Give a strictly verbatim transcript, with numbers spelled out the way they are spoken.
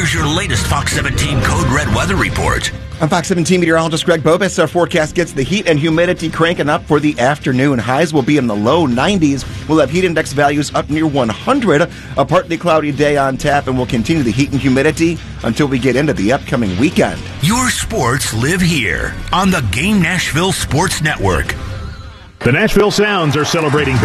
here's your latest Fox seventeen Code Red weather report. I'm Fox seventeen meteorologist Greg Bobus. Our forecast gets the heat and humidity cranking up for the afternoon. Highs will be in the low nineties. We'll have heat index values up near one hundred. A partly cloudy day on tap, and we'll continue the heat and humidity until we get into the upcoming weekend. Your sports live here on the Game Nashville Sports Network. The Nashville Sounds are celebrating